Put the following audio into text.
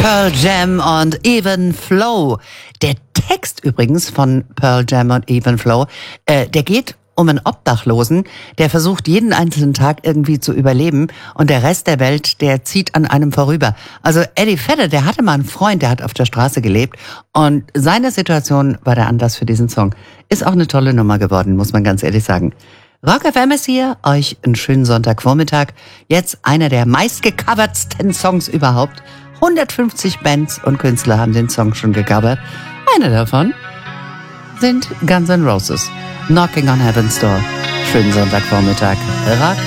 Pearl Jam und Even Flow. Der Text übrigens von Pearl Jam und Even Flow, der geht um einen Obdachlosen, der versucht jeden einzelnen Tag irgendwie zu überleben und der Rest der Welt, der zieht an einem vorüber. Also Eddie Vedder, der hatte mal einen Freund, der hat auf der Straße gelebt und seine Situation war der Anlass für diesen Song. Ist auch eine tolle Nummer geworden, muss man ganz ehrlich sagen. Rock FM ist hier, euch einen schönen Sonntagvormittag. Jetzt einer der meistgecovertsten Songs überhaupt. 150 Bands und Künstler haben den Song schon gecovert. Einer davon sind Guns N' Roses. Knocking on Heaven's Door. Schönen Sonntagvormittag. Rock